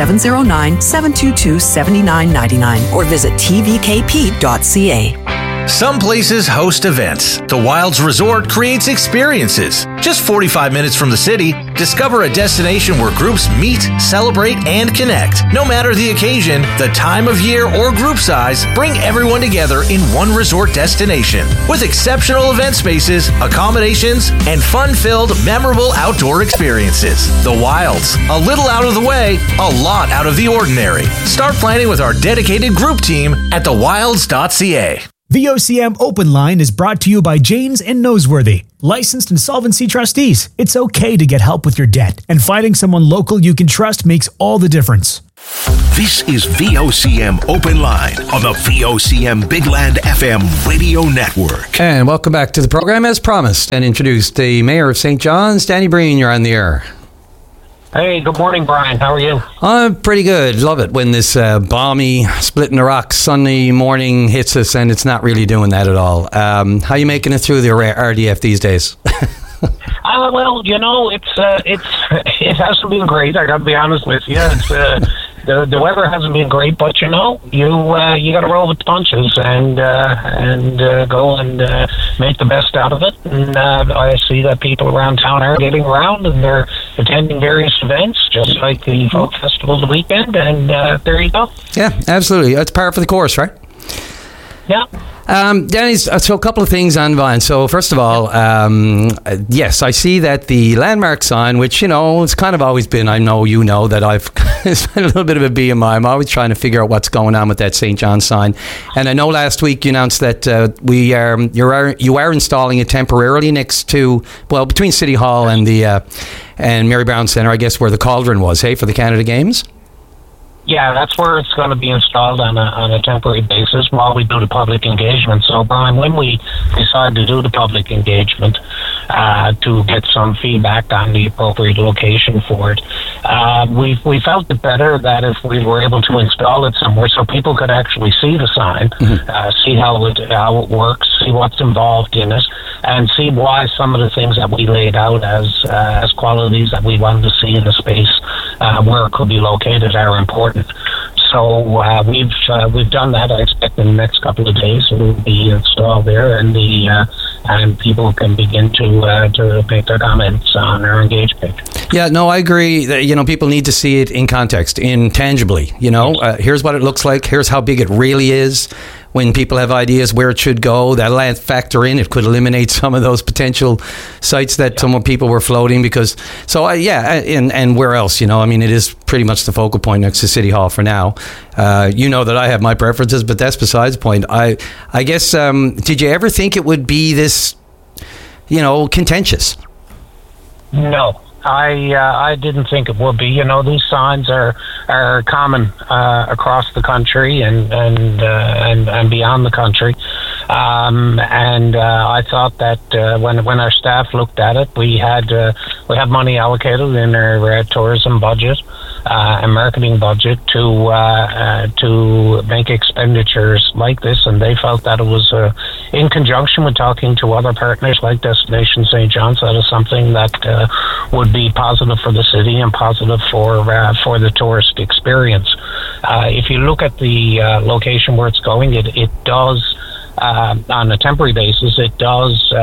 709-722-7999 or visit tvkp.ca. Some places host events. The Wilds Resort creates experiences. Just 45 minutes from the city, discover a destination where groups meet, celebrate, and connect. No matter the occasion, the time of year, or group size, bring everyone together in one resort destination. With exceptional event spaces, accommodations, and fun-filled, memorable outdoor experiences. The Wilds. A little out of the way, a lot out of the ordinary. Start planning with our dedicated group team at thewilds.ca. The OCM Open Line is brought to you by Janes and Noseworthy, licensed insolvency trustees. It's okay to get help with your debt, and finding someone local you can trust makes all the difference. This is VOCM Open Line on the VOCM Big Land FM radio network. And welcome back to the program. As promised and introduced, the Mayor of St. John's, Danny Breen, you're on the air. Hey, good morning, Brian. How are you? I'm pretty good. Love it when this balmy, splitting the rocks Sunday morning hits us, and it's not really doing that at all. How you making it through the RDF these days? Well, you know, it hasn't been great. I got to be honest with you. It's the weather hasn't been great, but you know, you got to roll with the punches and go and make the best out of it. And I see that people around town are getting around and they're attending various events, just like the Folk Festival the weekend. And there you go. Yeah, absolutely. It's par for the course, right? Yeah. Danny, so a couple of things on Vine. So first of all, yes, I see that the landmark sign, which, you know, it's kind of always been, I know you know that I've spent a little bit of a BMI. I'm always trying to figure out what's going on with that St. John sign. And I know last week you announced that you are installing it temporarily next to, well, between City Hall and the and Mary Brown Centre, I guess, where the Cauldron was, hey, for the Canada Games? Yeah, that's where it's going to be installed on a temporary basis while we do the public engagement. So, Brian, when we decide to do the public engagement to get some feedback on the appropriate location for it, we felt it better that if we were able to install it somewhere so people could actually see the sign, see how it works, see what's involved in it, and see why some of the things that we laid out as qualities that we wanted to see in the space where it could be located are important. So we've done that. I expect in the next couple of days it will be installed there, and people can begin to make their comments on our Engage page. Yeah, no, I agree that, you know, people need to see it in context, intangibly. You know, here's what it looks like. Here's how big it really is. When people have ideas where it should go, that'll factor in. It could eliminate some of those potential sites that some people were floating because. So and where else? You know, I mean, it is pretty much the focal point next to City Hall for now. You know that I have my preferences, but that's besides the point. I guess. Did you ever think it would be this, you know, contentious? No. I didn't think it would be. You know, these signs are common across the country and beyond the country. I thought that when our staff looked at it, we have money allocated in our tourism budget and marketing budget to make expenditures like this, and they felt that it was in conjunction with talking to other partners like Destination St. John's. That is something that would be positive for the city and positive for the tourist experience. If you look at the location where it's going, it does on a temporary basis. It does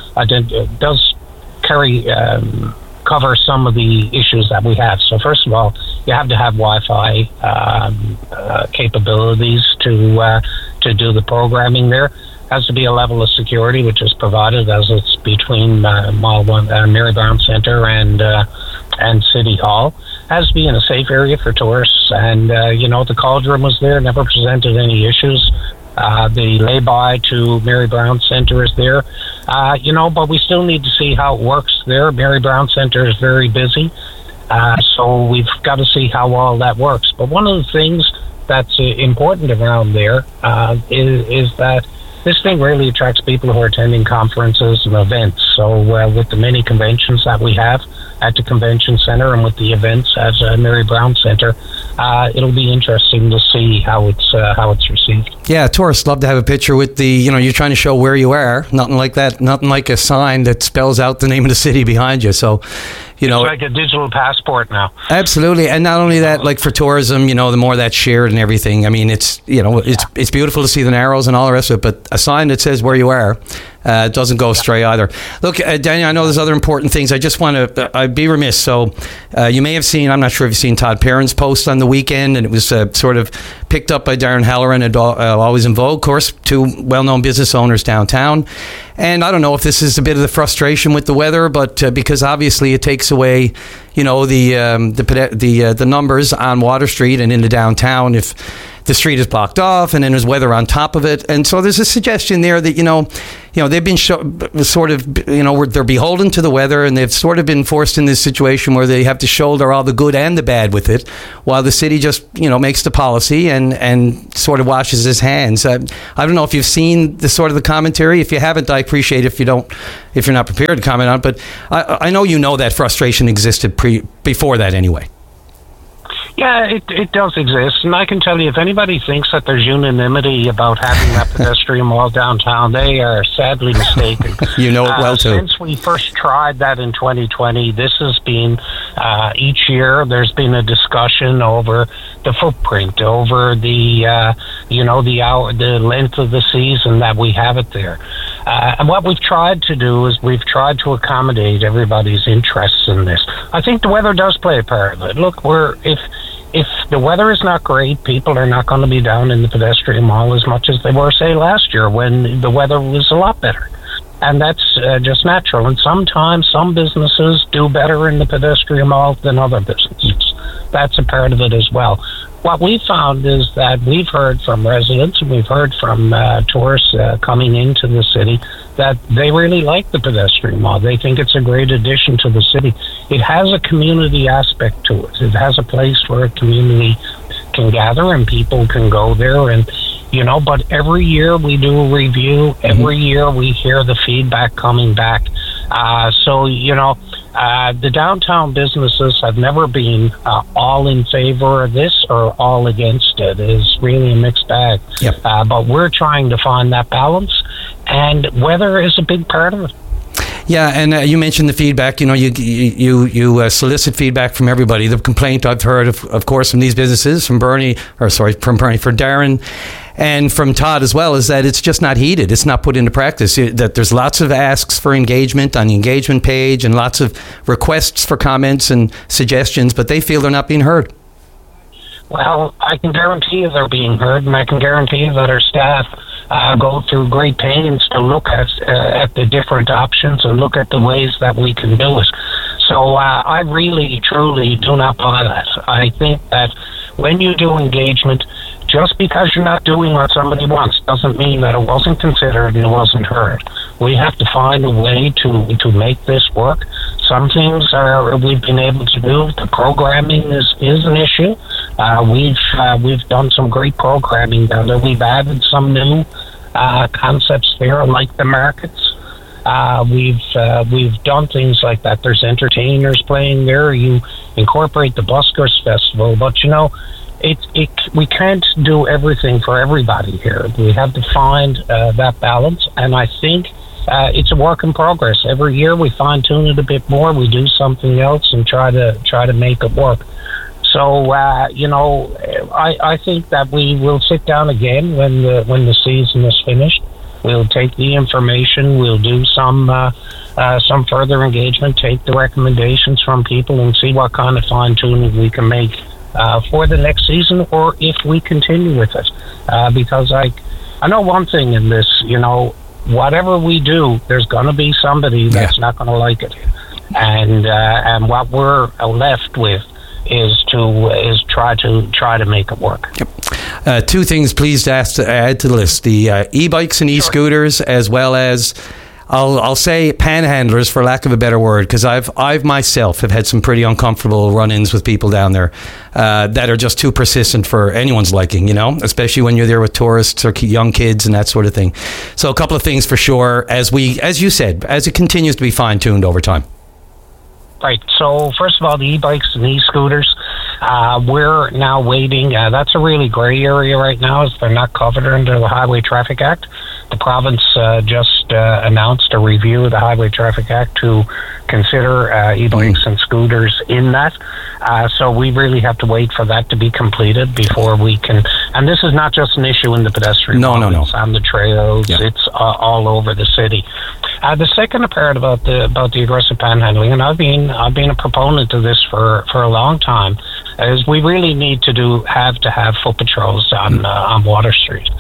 cover some of the issues that we have. So first of all, you have to have Wi-Fi capabilities to do the programming there. Has to be a level of security which is provided as it's between Mary Brown Centre and City Hall. Has to be in a safe area for tourists, and the Cauldron was there, never presented any issues. The lay-by to Mary Brown Centre is there, but we still need to see how it works there. Mary Brown Centre is very busy, so we've got to see how all that works. But one of the things that's important around there is that this thing really attracts people who are attending conferences and events. So with the many conventions that we have at the convention center and with the events at Mary Brown Center, it'll be interesting to see how it's received. Yeah, tourists love to have a picture with the, you're trying to show where you are. Nothing like that. Nothing like a sign that spells out the name of the city behind you. So, it's like a digital passport now. Absolutely. And not only that, like for tourism, the more that's shared and everything. I mean, it's beautiful to see the Narrows and all the rest of it, but a sign that says where you are doesn't go astray either. Look, Daniel, I know there's other important things. I just want to, I'd be remiss. So you may have seen, I'm not sure if you've seen Todd Perrin's post on the weekend, and it was sort of picked up by Darren Halloran at Always in Vogue, of course, two well-known business owners downtown. And I don't know if this is a bit of the frustration with the weather, but because obviously it takes away, the numbers on Water Street and into downtown if the street is blocked off and then there's weather on top of it. And so there's a suggestion there that, they've been they're beholden to the weather, and they've sort of been forced in this situation where they have to shoulder all the good and the bad with it, while the city just, makes the policy and sort of washes its hands. I don't know if you've seen the commentary. If you haven't, I appreciate it if you're not prepared to comment on it, but I know that frustration existed before that anyway. Yeah, it does exist, and I can tell you, if anybody thinks that there's unanimity about having that pedestrian mall downtown, they are sadly mistaken. You know it well, too. Since we first tried that in 2020, this has been, each year, there's been a discussion over the footprint, over the length of the season that we have it there. And what we've tried to do is we've tried to accommodate everybody's interests in this. I think the weather does play a part of it. Look, if the weather is not great, people are not going to be down in the pedestrian mall as much as they were, say, last year when the weather was a lot better. And that's just natural. And sometimes some businesses do better in the pedestrian mall than other businesses. That's a part of it as well. What we found is that we've heard from residents and we've heard from tourists coming into the city that they really like the pedestrian mall. They think it's a great addition to the city. It has a community aspect to it. It has a place where a community can gather and people can go there. And, but every year we do a review. Every year we hear the feedback coming back. The downtown businesses have never been all in favor of this or all against it. It's really a mixed bag. Yep. But we're trying to find that balance, and weather is a big part of it. Yeah, and you mentioned the feedback. You solicit feedback from everybody. The complaint I've heard, of course, from these businesses, from Darren, and from Todd as well, is that it's just not heeded. It's not put into practice. That there's lots of asks for engagement on the engagement page and lots of requests for comments and suggestions, but they feel they're not being heard. Well, I can guarantee you they're being heard, and I can guarantee you that our staff go through great pains to look at the different options and look at the ways that we can do it. So I really, truly do not buy that. I think that when you do engagement, just because you're not doing what somebody wants doesn't mean that it wasn't considered and it wasn't heard. We have to find a way to make this work. Some things we've been able to do. The programming is an issue. We've done some great programming down there. We've added some new concepts there, like the markets. We've done things like that. There's entertainers playing there. You incorporate the Buskers Festival, but we can't do everything for everybody here. We have to find that balance, and I think it's a work in progress. Every year we fine-tune it a bit more. We do something else and try to make it work. So I think that we will sit down again when the season is finished. We'll take the information. We'll do some further engagement. Take the recommendations from people and see what kind of fine-tuning we can make for the next season, or if we continue with it. Because I know one thing in this, whatever we do, there's going to be somebody that's not going to like it, and what we're left with is try to make it work. Yep. Two things, please, to add to the list: the e-bikes and e-scooters, as well as I'll say panhandlers, for lack of a better word, because I've myself have had some pretty uncomfortable run-ins with people down there that are just too persistent for anyone's liking, especially when you're there with tourists or young kids and that sort of thing. So a couple of things for sure, as you said, as it continues to be fine-tuned over time. Right. So first of all, the e-bikes and e-scooters, we're now waiting. That's a really gray area right now, as they're not covered under the Highway Traffic Act. The province just announced a review of the Highway Traffic Act to consider e-bikes and scooters in that. So we really have to wait for that to be completed before we can. And this is not just an issue in the pedestrian. No. It's on the trails. Yeah. It's all over the city. The second part about the aggressive panhandling, and I've been a proponent of this for a long time, is we really need to have foot patrols on Water Street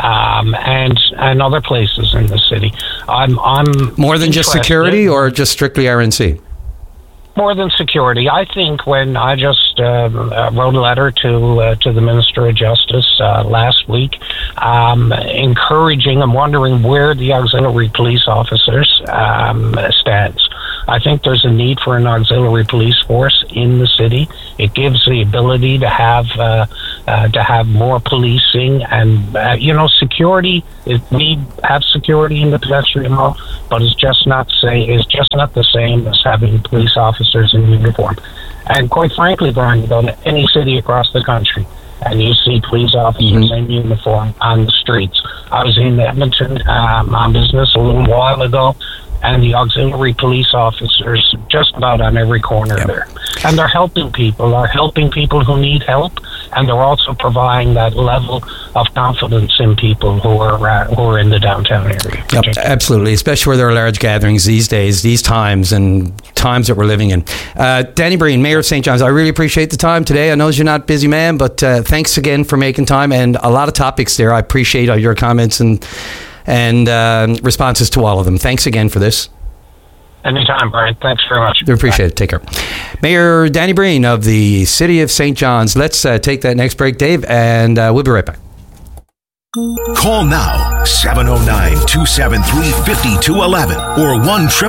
and other places in the city. I'm more than just security, or just strictly RNC? More than security. I think when I just wrote a letter to the Minister of Justice last week, encouraging and wondering where the auxiliary police officers stands. I think there's a need for an auxiliary police force in the city. It gives the ability to have more policing and security. We have security in the pedestrian law, but it's just not the same as having police officers in uniform. And quite frankly, Brian, you go to any city across the country and you see police officers in uniform on the streets. I was in Edmonton on business a little while ago, and the auxiliary police officers just about on every corner there. And they're helping people who need help, and they're also providing that level of confidence in people who are in the downtown area. Yep, absolutely, especially where there are large gatherings these days, these times, and times that we're living in. Danny Breen, Mayor of St. John's, I really appreciate the time today. I know you're not a busy man, but thanks again for making time, and a lot of topics there. I appreciate all your comments and responses to all of them. Thanks again for this. Anytime, Brian. Thanks very much. We appreciate it. Take care. Mayor Danny Breen of the City of St. John's. Let's take that next break, Dave, and we'll be right back. Call now, 709-273-5211 or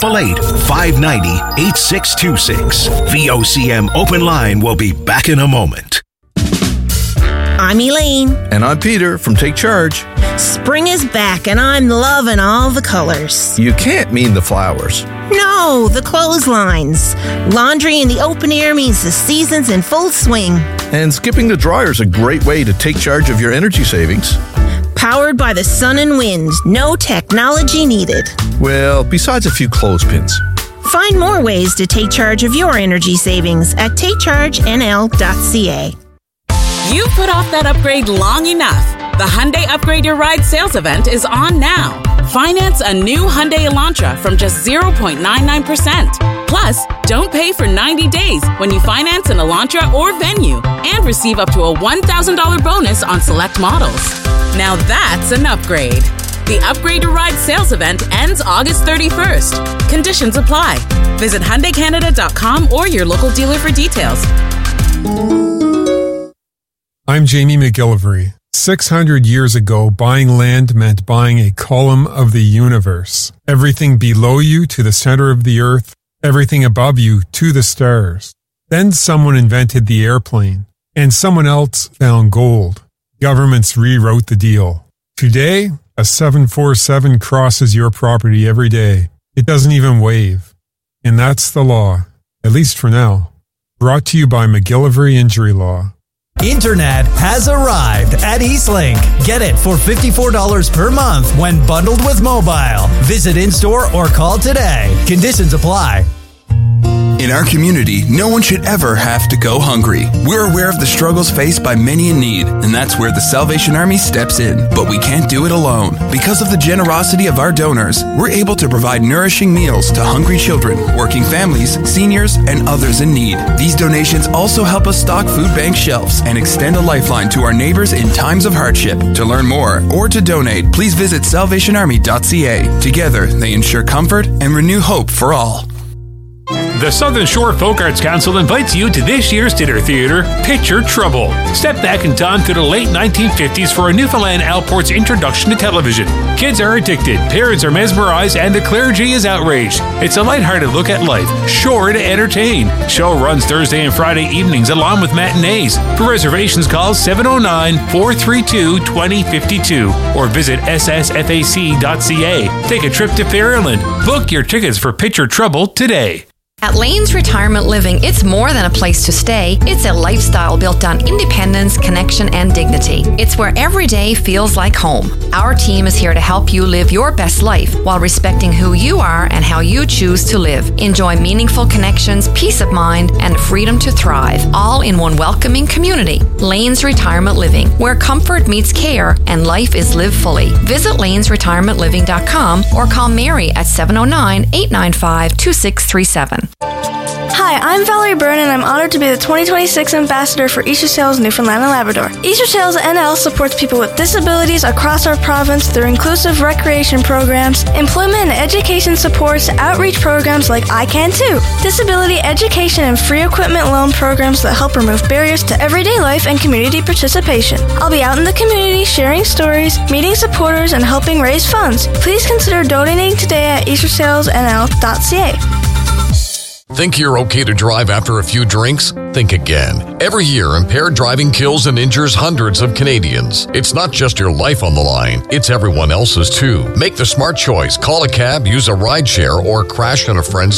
1-888-590-8626. VOCM Open Line will be back in a moment. I'm Elaine. And I'm Peter from Take Charge. Spring is back and I'm loving all the colors. You can't mean the flowers. No, the clotheslines. Laundry in the open air means the season's in full swing. And skipping the dryer is a great way to take charge of your energy savings. Powered by the sun and wind. No technology needed. Well, besides a few clothespins. Find more ways to take charge of your energy savings at takechargenl.ca. You've put off that upgrade long enough. The Hyundai Upgrade Your Ride sales event is on now. Finance a new Hyundai Elantra from just 0.99%. Plus, don't pay for 90 days when you finance an Elantra or Venue and receive up to a $1,000 bonus on select models. Now that's an upgrade. The Upgrade Your Ride sales event ends August 31st. Conditions apply. Visit HyundaiCanada.com or your local dealer for details. I'm Jamie McGillivray. 600 years ago, buying land meant buying a column of the universe. Everything below you to the center of the earth, everything above you to the stars. Then someone invented the airplane, and someone else found gold. Governments rewrote the deal. Today, a 747 crosses your property every day. It doesn't even wave. And that's the law, at least for now. Brought to you by McGillivray Injury Law. Internet has arrived at Eastlink. Get it for $54 per month when bundled with mobile. Visit in-store or call today. Conditions apply. In our community, no one should ever have to go hungry. We're aware of the struggles faced by many in need, and that's where the Salvation Army steps in. But we can't do it alone. Because of the generosity of our donors, we're able to provide nourishing meals to hungry children, working families, seniors, and others in need. These donations also help us stock food bank shelves and extend a lifeline to our neighbors in times of hardship. To learn more or to donate, please visit salvationarmy.ca. Together, they ensure comfort and renew hope for all. The Southern Shore Folk Arts Council invites you to this year's dinner theater, Picture Trouble. Step back in time to the late 1950s for a Newfoundland Alport's introduction to television. Kids are addicted, parents are mesmerized, and the clergy is outraged. It's a lighthearted look at life, sure to entertain. Show runs Thursday and Friday evenings along with matinees. For reservations, call 709-432-2052 or visit ssfac.ca. Take a trip to Fairyland. Book your tickets for Picture Trouble today. At Lane's Retirement Living, it's more than a place to stay. It's a lifestyle built on independence, connection, and dignity. It's where every day feels like home. Our team is here to help you live your best life while respecting who you are and how you choose to live. Enjoy meaningful connections, peace of mind, and freedom to thrive, all in one welcoming community. Lane's Retirement Living, where comfort meets care and life is lived fully. Visit lanesretirementliving.com or call Mary at 709-895-2637. Hi, I'm Valerie Byrne, and I'm honored to be the 2026 Ambassador for Easter Sales Newfoundland and Labrador. Easter Sales NL supports people with disabilities across our province through inclusive recreation programs, employment and education supports, outreach programs like I Can Too, disability education, and free equipment loan programs that help remove barriers to everyday life and community participation. I'll be out in the community sharing stories, meeting supporters, and helping raise funds. Please consider donating today at eastersalesnl.ca. Think you're okay to drive after a few drinks? Think again. Every year, impaired driving kills and injures hundreds of Canadians. It's not just your life on the line, it's everyone else's too. Make the smart choice. Call a cab, use a rideshare, or crash in a friend's